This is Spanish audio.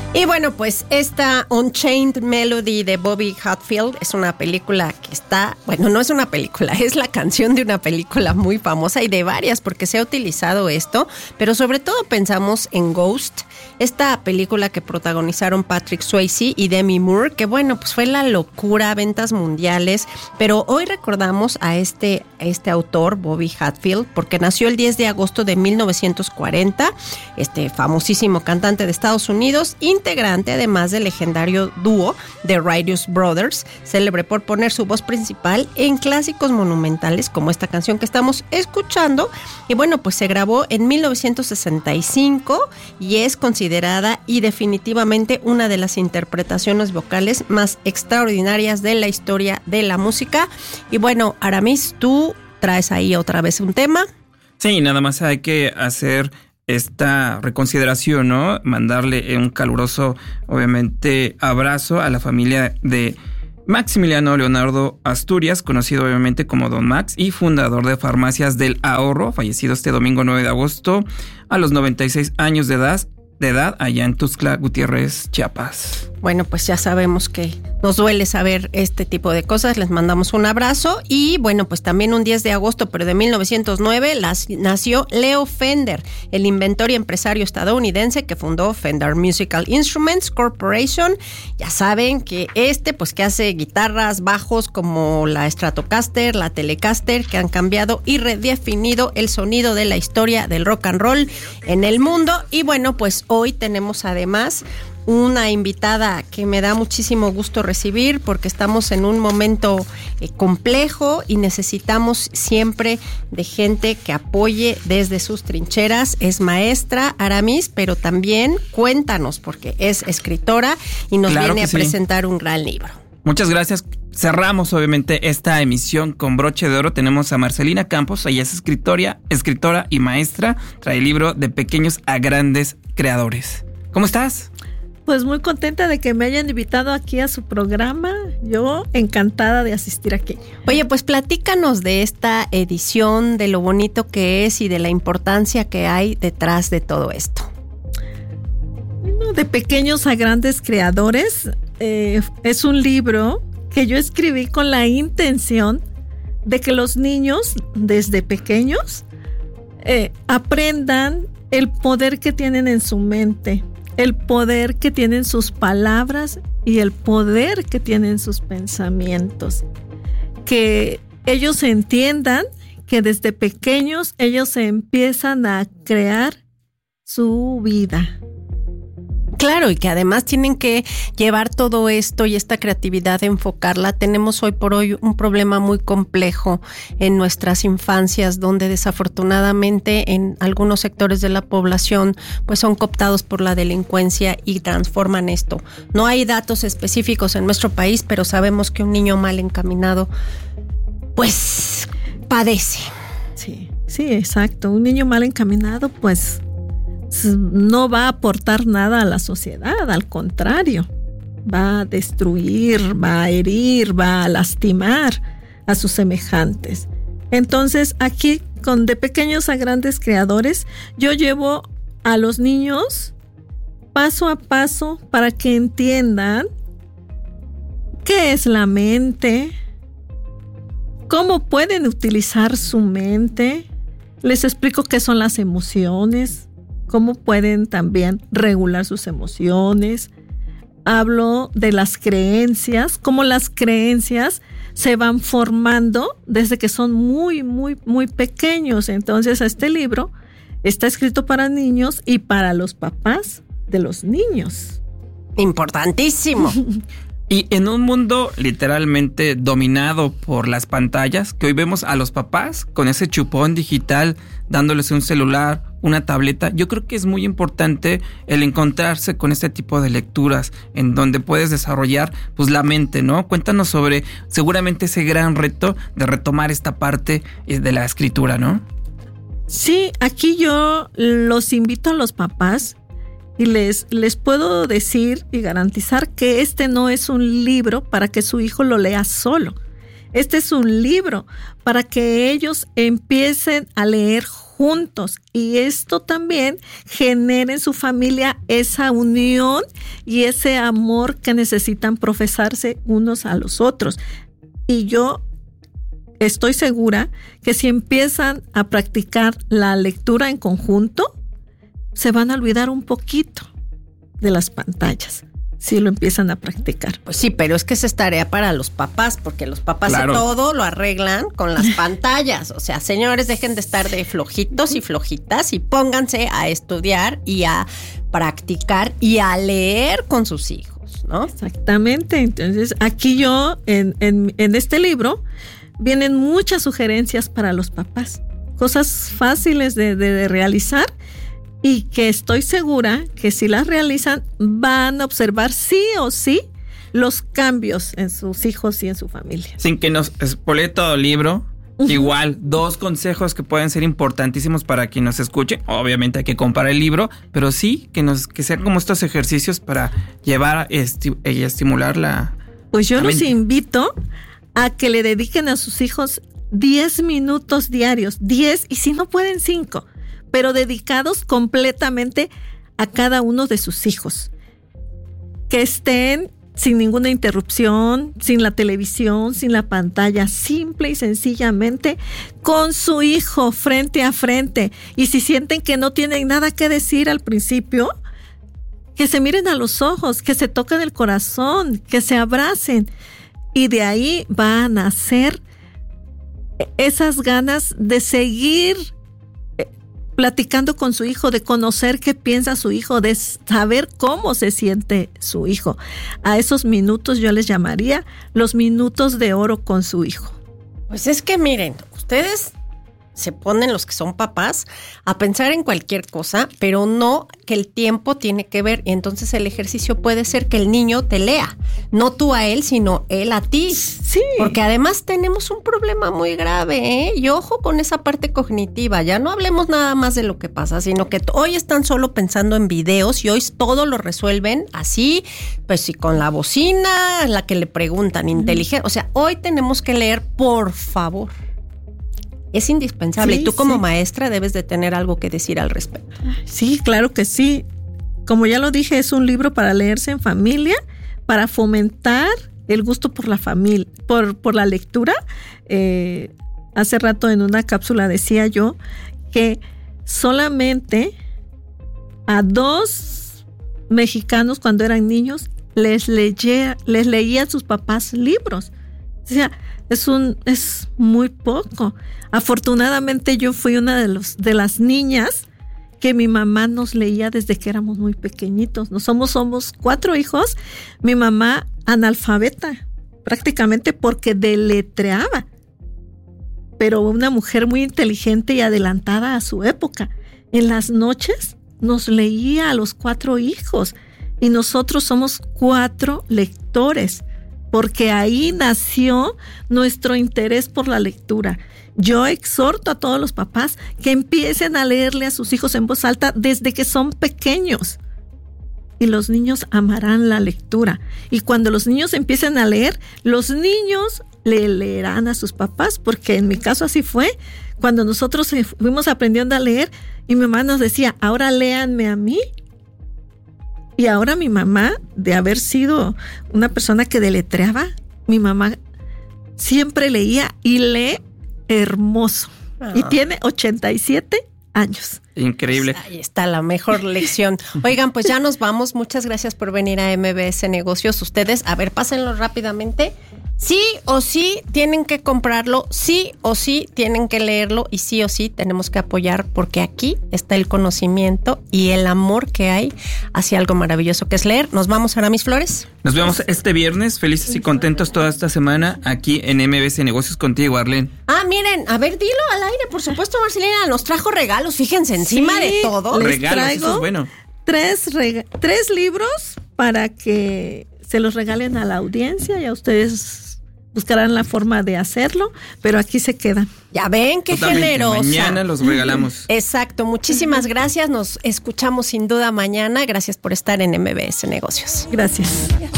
Y bueno, pues esta Unchained Melody de Bobby Hatfield es una película que está, bueno, no es una película, es la canción de una película muy famosa y de varias porque se ha utilizado esto, pero sobre todo pensamos en Ghost, esta película que protagonizaron Patrick Swayze y Demi Moore, que bueno, pues fue la locura, ventas mundiales, pero hoy recordamos a este autor, Bobby Hatfield, porque nació el 10 de agosto de 1940, este famosísimo cantante de Estados Unidos, integrante además del legendario dúo The Righteous Brothers, célebre por poner su voz principal en clásicos monumentales como esta canción que estamos escuchando. Y bueno, pues se grabó en 1965 y es considerada y definitivamente una de las interpretaciones vocales más extraordinarias de la historia de la música. Y bueno, Aramis, tú traes ahí otra vez un tema. Sí, nada más hay que hacer esta reconsideración, ¿no? Mandarle un caluroso, obviamente, abrazo a la familia de Maximiliano Leonardo Asturias, conocido obviamente como Don Max y fundador de Farmacias del Ahorro, fallecido este domingo 9 de agosto a los 96 años de edad allá en Tuxtla Gutiérrez, Chiapas. Bueno, pues ya sabemos que nos duele saber este tipo de cosas. Les mandamos un abrazo. Y bueno, pues también un 10 de agosto, pero de 1909, nació Leo Fender, el inventor y empresario estadounidense que fundó Fender Musical Instruments Corporation. Ya saben que pues que hace guitarras, bajos como la Stratocaster, la Telecaster, que han cambiado y redefinido el sonido de la historia del rock and roll en el mundo. Y bueno, pues hoy tenemos además una invitada que me da muchísimo gusto recibir porque estamos en un momento complejo y necesitamos siempre de gente que apoye desde sus trincheras. Es maestra, Aramis, pero también cuéntanos porque es escritora y nos viene a presentar un gran libro. Muchas gracias. Cerramos obviamente esta emisión con broche de oro. Tenemos a Marcelina Campos, ella es escritora y maestra. Trae el libro De Pequeños a Grandes Creadores. ¿Cómo estás? Pues muy contenta de que me hayan invitado aquí a su programa. Yo encantada de asistir aquí. Oye, pues platícanos de esta edición, de lo bonito que es y de la importancia que hay detrás de todo esto. Bueno, De Pequeños a Grandes Creadores es un libro que yo escribí con la intención de que los niños desde pequeños aprendan el poder que tienen en su mente, el poder que tienen sus palabras y el poder que tienen sus pensamientos. Que ellos entiendan que desde pequeños ellos empiezan a crear su vida. Claro, y que además tienen que llevar todo esto y esta creatividad, enfocarla. Tenemos hoy por hoy un problema muy complejo en nuestras infancias, donde desafortunadamente en algunos sectores de la población pues son cooptados por la delincuencia y transforman esto. No hay datos específicos en nuestro país, pero sabemos que un niño mal encaminado pues padece. Sí, exacto. Un niño mal encaminado pues no va a aportar nada a la sociedad, al contrario, va a destruir, va a herir, va a lastimar a sus semejantes. Entonces, aquí con De Pequeños a Grandes Creadores, yo llevo a los niños paso a paso para que entiendan qué es la mente, cómo pueden utilizar su mente. Les explico qué son las emociones, cómo pueden también regular sus emociones. Hablo de las creencias, cómo las creencias se van formando desde que son muy, muy, muy pequeños. Entonces, este libro está escrito para niños y para los papás de los niños. Importantísimo. Y en un mundo literalmente dominado por las pantallas, que hoy vemos a los papás con ese chupón digital, dándoles un celular, una tableta, yo creo que es muy importante el encontrarse con este tipo de lecturas en donde puedes desarrollar pues la mente, ¿no? Cuéntanos sobre seguramente ese gran reto de retomar esta parte de la escritura, ¿no? Sí, aquí yo los invito a los papás y les puedo decir y garantizar que este no es un libro para que su hijo lo lea solo. Este es un libro para que ellos empiecen a leer juntos, y esto también genera en su familia esa unión y ese amor que necesitan profesarse unos a los otros. Y yo estoy segura que si empiezan a practicar la lectura en conjunto, se van a olvidar un poquito de las pantallas, si lo empiezan a practicar. Pues sí, pero es que esa es tarea para los papás, porque los papás Claro. todo lo arreglan con las pantallas. O sea, señores, dejen de estar de flojitos y flojitas y pónganse a estudiar y a practicar y a leer con sus hijos, ¿no? Exactamente. Entonces, aquí yo, en este libro, vienen muchas sugerencias para los papás. Cosas fáciles de realizar y que estoy segura que si las realizan van a observar sí o sí los cambios en sus hijos y en su familia. Sin que nos spoilee todo el libro, igual, 2 consejos que pueden ser importantísimos para quien nos escuche. Obviamente hay que comprar el libro, pero sí que sean como estos ejercicios para llevar y estimular la... Pues yo la los mente. invito a que le dediquen a sus hijos 10 minutos diarios, 10 y si no pueden 5, pero dedicados completamente a cada uno de sus hijos. Que estén sin ninguna interrupción, sin la televisión, sin la pantalla, simple y sencillamente con su hijo frente a frente. Y si sienten que no tienen nada que decir al principio, que se miren a los ojos, que se toquen el corazón, que se abracen. Y de ahí van a nacer esas ganas de seguir platicando con su hijo, de conocer qué piensa su hijo, de saber cómo se siente su hijo. A esos minutos yo les llamaría los minutos de oro con su hijo. Pues es que miren, ustedes se ponen, los que son papás, a pensar en cualquier cosa, pero no que el tiempo tiene que ver. Y entonces el ejercicio puede ser que el niño te lea, no tú a él, sino él a ti. Sí. Porque además tenemos un problema muy grave, ¿eh? Y ojo con esa parte cognitiva. Ya no hablemos nada más de lo que pasa, sino que hoy están solo pensando en videos y hoy todo lo resuelven así, pues sí, con la bocina, la que le preguntan, inteligente. O sea, hoy tenemos que leer, por favor. Es indispensable. Sí, y tú como sí. maestra debes de tener algo que decir al respecto. Sí, claro que sí. Como ya lo dije, es un libro para leerse en familia, para fomentar el gusto por la familia, por la lectura. Hace rato en una cápsula decía yo que solamente a 2 mexicanos cuando eran niños les leían sus papás libros. O sea, es muy poco. Afortunadamente yo fui una de las niñas que mi mamá nos leía desde que éramos muy pequeñitos. Somos 4 hijos. Mi mamá analfabeta, prácticamente porque deletreaba, pero una mujer muy inteligente y adelantada a su época. En las noches nos leía a los 4 hijos y nosotros somos 4 lectores, porque ahí nació nuestro interés por la lectura. Yo exhorto a todos los papás que empiecen a leerle a sus hijos en voz alta desde que son pequeños. Y los niños amarán la lectura. Y cuando los niños empiecen a leer, los niños le leerán a sus papás, porque en mi caso así fue. Cuando nosotros fuimos aprendiendo a leer y mi mamá nos decía, ahora léanme a mí. Y ahora mi mamá, de haber sido una persona que deletreaba, mi mamá siempre leía y lee hermoso. Y tiene 87 años. Increíble. Pues ahí está la mejor lección. Oigan, pues ya nos vamos. Muchas gracias por venir a MBS Negocios. Ustedes, a ver, pásenlo rápidamente. Sí o sí tienen que comprarlo, sí o sí tienen que leerlo y sí o sí tenemos que apoyar, porque aquí está el conocimiento y el amor que hay hacia algo maravilloso que es leer. Nos vamos ahora, mis flores. Nos vemos este viernes, felices y contentos toda esta semana aquí en MBS Negocios contigo, Arlene. Ah, miren, a ver, dilo al aire, por supuesto, Marcelina, nos trajo regalos, fíjense, encima Sí, de todo. les Regalos, traigo eso es bueno. 3 libros para que se los regalen a la audiencia y a ustedes buscarán la forma de hacerlo, pero aquí se quedan. Ya ven, qué Totalmente. generosa. Mañana los regalamos. Exacto, muchísimas gracias, nos escuchamos sin duda mañana. Gracias por estar en MBS Negocios. Gracias.